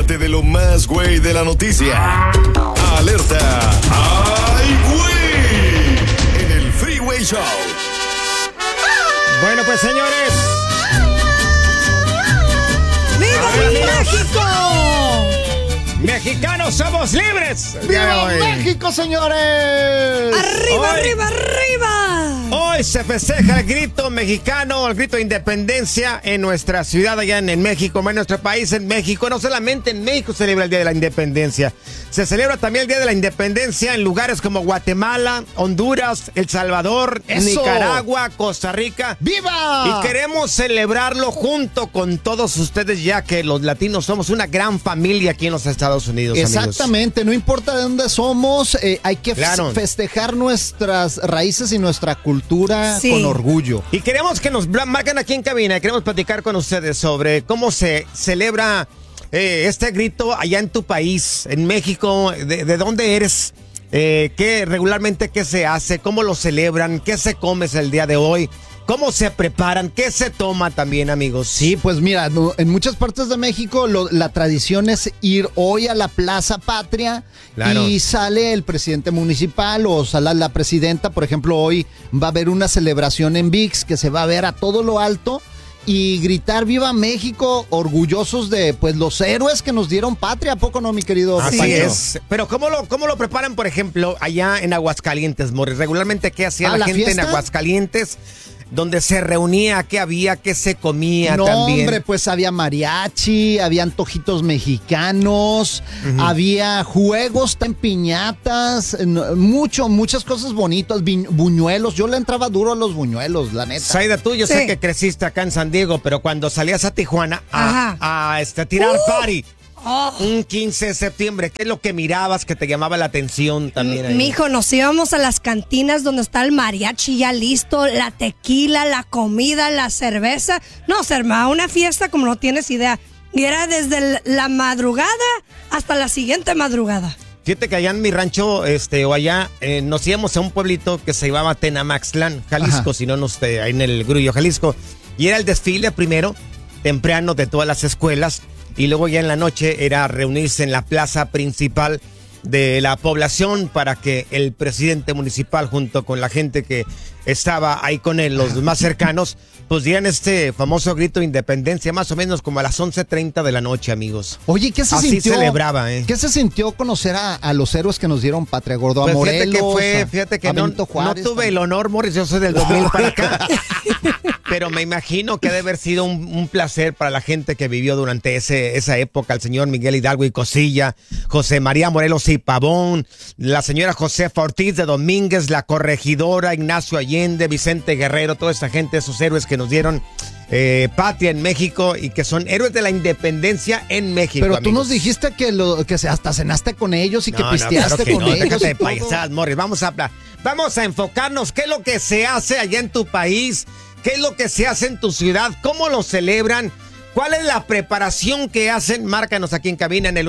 Entérate de lo más güey de la noticia. Alerta. ¡Ay, güey! En el Freeway Show. Bueno, pues, señores. ¡Viva México! ¡Mexicanos somos libres! ¡Viva México, señores! ¡Arriba, arriba, arriba! Hoy se festeja el grito mexicano, el grito de independencia en nuestra ciudad allá en México, en nuestro país en México. No solamente en México se celebra el Día de la Independencia, se celebra también el Día de la Independencia en lugares como Guatemala, Honduras, El Salvador, Nicaragua, Costa Rica. ¡Viva! Y queremos celebrarlo junto con todos ustedes, ya que los latinos somos una gran familia aquí en los Estados Unidos. Exactamente, amigos. No importa de dónde somos, hay que Claro. festejar nuestras raíces y nuestra cultura con orgullo. Y queremos que nos marquen aquí en cabina, queremos platicar con ustedes sobre cómo se celebra este grito allá en tu país, en México, de dónde eres, qué regularmente qué se hace, cómo lo celebran, qué se come el día de hoy. ¿Cómo se preparan? ¿Qué se toma también, amigos? Sí, pues mira, en muchas partes de México la tradición es ir hoy a la Plaza Patria. Claro. Y sale el presidente municipal o sale la presidenta. Por ejemplo, hoy va a haber una celebración en VIX que se va a ver a todo lo alto y gritar ¡Viva México! Orgullosos de pues los héroes que nos dieron patria. ¿A poco no, mi querido Así Pancho? es. Pero ¿cómo lo preparan, por ejemplo, allá en Aguascalientes, Morris? Regularmente, ¿qué hacía la gente fiesta? en Aguascalientes? Donde se reunía, qué había, qué se comía no, también. No, hombre, pues había mariachi, había antojitos mexicanos, había juegos, piñatas, muchas cosas bonitas, buñuelos. Yo le entraba duro a los buñuelos, la neta. Saida, tú, yo sé que creciste acá en San Diego, pero cuando salías a Tijuana a tirar party, un 15 de septiembre, ¿qué es lo que mirabas que te llamaba la atención también ahí? Mijo, nos íbamos a las cantinas donde está el mariachi ya listo, la tequila, la comida, la cerveza. No, se armaba una fiesta como no tienes idea. Y era desde la madrugada hasta la siguiente madrugada. Fíjate que allá en mi rancho, o allá, nos íbamos a un pueblito que se llamaba Tenamaxtlán, Jalisco, si no ahí en el Grullo, Jalisco. Y era el desfile primero, temprano, de todas las escuelas. Y luego ya en la noche era reunirse en la plaza principal de la población para que el presidente municipal junto con la gente que estaba ahí con él, los más cercanos, pues dieran este famoso grito de independencia más o menos como a las 11:30 de la noche, amigos. Oye, ¿qué se Así sintió? celebraba, ¿Qué se sintió conocer a los héroes que nos dieron patria, gordo? Pues a Morelos, fíjate que a no Juárez, tuve el honor, Morris, yo soy del 2000 para acá. Pero me imagino que ha de haber sido un placer para la gente que vivió durante esa época, el señor Miguel Hidalgo y Cosilla, José María Morelos y Pavón, la señora Josefa Ortiz de Domínguez, la corregidora Ignacio Allende, Vicente Guerrero, toda esta gente, esos héroes que nos dieron patria en México y que son héroes de la independencia en México. Pero amigos. tú nos dijiste que hasta cenaste con ellos y que pisteaste claro que con ellos. Déjate de y todo. paisadas, Morris. Vamos a enfocarnos. ¿Qué es lo que se hace allá en tu país? ¿Qué es lo que se hace en tu ciudad? ¿Cómo lo celebran? ¿Cuál es la preparación que hacen? Márcanos aquí en cabina en el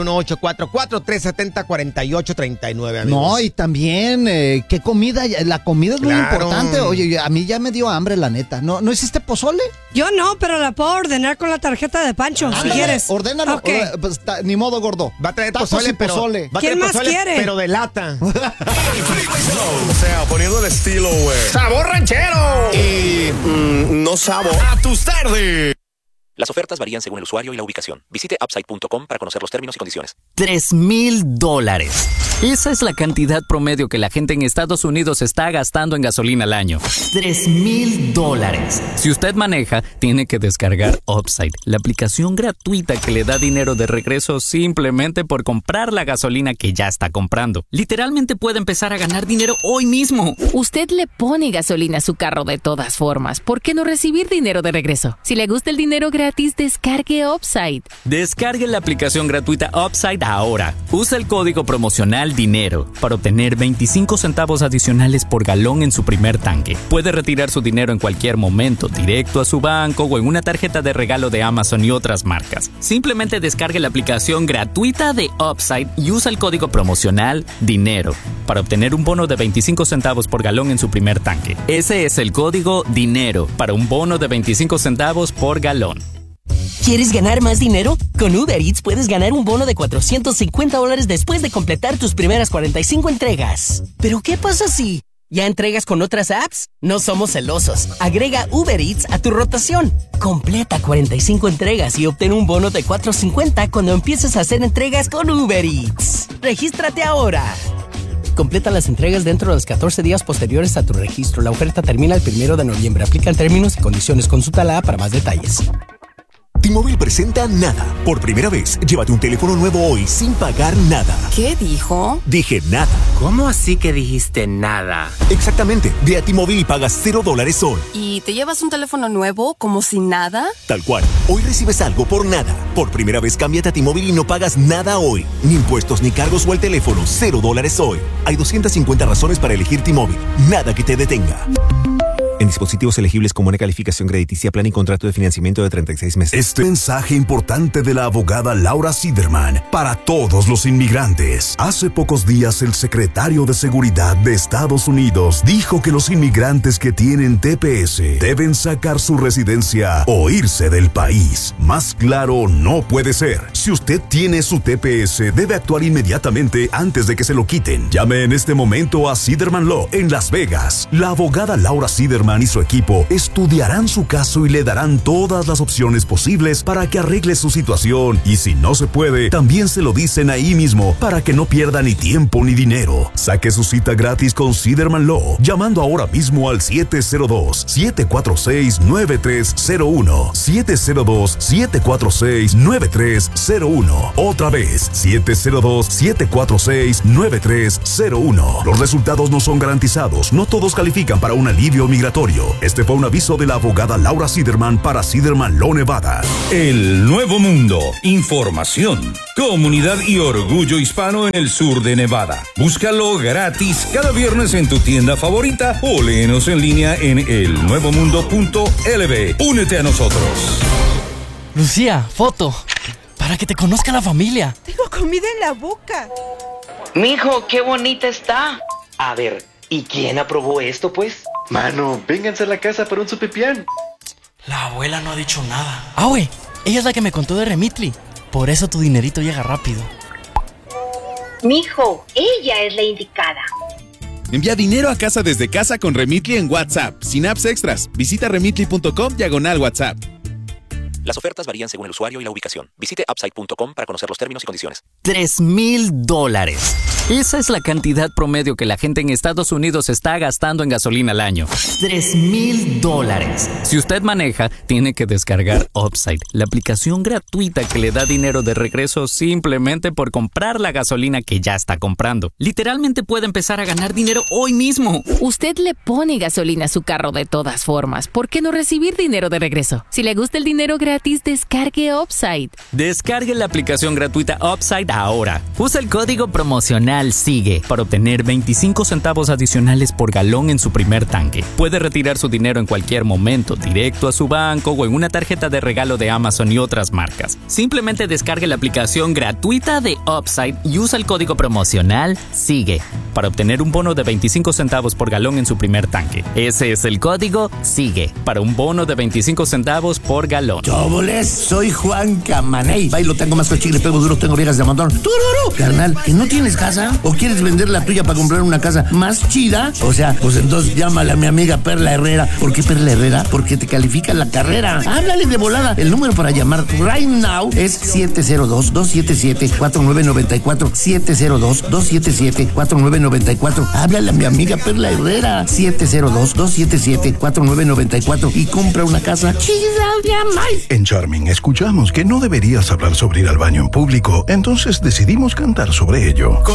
1844-370-4839, amigos. No, y también, ¿qué comida? La comida es muy importante. Oye, a mí ya me dio hambre, la neta. ¿No hiciste pozole? Yo no, pero la puedo ordenar con la tarjeta de Pancho, si quieres. Ordénalo. Okay. Pues, ni modo, gordo. Va a traer tacos pozole, y pozole. Va a ¿Quién traer más pozole, quiere? pero de lata. O sea, poniendo el estilo, güey. ¡Sabor ranchero! Y no sabor a tus tardes. Las ofertas varían según el usuario y la ubicación. Visite Upside.com para conocer los términos y condiciones. $3,000. Esa es la cantidad promedio que la gente en Estados Unidos está gastando en gasolina al año. $3,000. Si usted maneja, tiene que descargar Upside, la aplicación gratuita que le da dinero de regreso simplemente por comprar la gasolina que ya está comprando. Literalmente puede empezar a ganar dinero hoy mismo. Usted le pone gasolina a su carro de todas formas. ¿Por qué no recibir dinero de regreso? Si le gusta el dinero gratis, descargue Upside. Descargue la aplicación gratuita Upside ahora. Usa el código promocional DINERO para obtener 25 centavos adicionales por galón en su primer tanque. Puede retirar su dinero en cualquier momento, directo a su banco o en una tarjeta de regalo de Amazon y otras marcas. Simplemente descargue la aplicación gratuita de Upside y usa el código promocional DINERO para obtener un bono de 25 centavos por galón en su primer tanque. Ese es el código DINERO para un bono de 25 centavos por galón. ¿Quieres ganar más dinero? Con Uber Eats puedes ganar un bono de $450 después de completar tus primeras 45 entregas. ¿Pero qué pasa si ya entregas con otras apps? No somos celosos. Agrega Uber Eats a tu rotación. Completa 45 entregas y obtén un bono de $450 cuando empieces a hacer entregas con Uber Eats. ¡Regístrate ahora! Completa las entregas dentro de los 14 días posteriores a tu registro. La oferta termina el 1 de noviembre. Aplican términos y condiciones. Consulta la app para más detalles. T-Mobile presenta Nada. Por primera vez, llévate un teléfono nuevo hoy sin pagar nada. ¿Qué dijo? Dije nada. ¿Cómo así que dijiste nada? Exactamente. Ve a T-Mobile y pagas $0 hoy. ¿Y te llevas un teléfono nuevo como si nada? Tal cual. Hoy recibes algo por nada. Por primera vez, cámbiate a T-Mobile y no pagas nada hoy. Ni impuestos, ni cargos o el teléfono. $0 hoy. Hay 250 razones para elegir T-Mobile. Nada que te detenga. En dispositivos elegibles con buena calificación crediticia, plan y contrato de financiamiento de 36 meses. Este mensaje importante de la abogada Laura Siderman para todos los inmigrantes. Hace pocos días el secretario de Seguridad de Estados Unidos dijo que los inmigrantes que tienen TPS deben sacar su residencia o irse del país. Más claro no puede ser. Si usted tiene su TPS, debe actuar inmediatamente antes de que se lo quiten. Llame en este momento a Siderman Law en Las Vegas. La abogada Laura Siderman y su equipo estudiarán su caso y le darán todas las opciones posibles para que arregle su situación. Y si no se puede, también se lo dicen ahí mismo para que no pierda ni tiempo ni dinero. Saque su cita gratis con Siderman Law llamando ahora mismo al 702-746-9301. 702-746-9301. Otra vez, 702-746-9301. Los resultados no son garantizados. No todos califican para un alivio migratorio. Este fue un aviso de la abogada Laura Siderman para Siderman Law Nevada. El Nuevo Mundo. Información, comunidad y orgullo hispano en el sur de Nevada. Búscalo gratis cada viernes en tu tienda favorita o léenos en línea en elnuevomundo.lv. Únete a nosotros. Lucía, foto. Para que te conozca la familia. Tengo comida en la boca. Mijo, qué bonita está. A ver, ¿y quién aprobó esto, pues? Mano, vénganse a la casa para un sopipián. La abuela no ha dicho nada. Ah, güey, ella es la que me contó de Remitly. Por eso tu dinerito llega rápido. Mijo, ella es la indicada. Envía dinero a casa desde casa con Remitly en WhatsApp, sin apps extras. Visita remitly.com/WhatsApp. Las ofertas varían según el usuario y la ubicación. Visite upside.com para conocer los términos y condiciones. $3,000. Esa es la cantidad promedio que la gente en Estados Unidos está gastando en gasolina al año. $3,000. Si usted maneja, tiene que descargar Upside, la aplicación gratuita que le da dinero de regreso simplemente por comprar la gasolina que ya está comprando. Literalmente puede empezar a ganar dinero hoy mismo. Usted le pone gasolina a su carro de todas formas. ¿Por qué no recibir dinero de regreso? Si le gusta el dinero gratis, descargue Upside. Descargue la aplicación gratuita Upside ahora. Usa el código promocional SIGUE para obtener 25 centavos adicionales por galón en su primer tanque. Puede retirar su dinero en cualquier momento, directo a su banco o en una tarjeta de regalo de Amazon y otras marcas. Simplemente descargue la aplicación gratuita de Upside y usa el código promocional SIGUE para obtener un bono de 25 centavos por galón en su primer tanque. Ese es el código SIGUE para un bono de 25 centavos por galón. ¡Choboles! Soy Juan Camaney. Bailo, tengo más que chicle, pego duro, tengo viejas de montón. ¡Tururú! Carnal, ¿que no tienes casa? ¿O quieres vender la tuya para comprar una casa más chida? O sea, pues entonces llámale a mi amiga Perla Herrera. ¿Por qué Perla Herrera? Porque te califica la carrera. Háblale de volada. El número para llamar right now es 702-277-4994. 702-277-4994. Háblale a mi amiga Perla Herrera. 702-277-4994 y compra una casa chida de amar. En Charming escuchamos que no deberías hablar sobre ir al baño en público, entonces decidimos cantar sobre ello.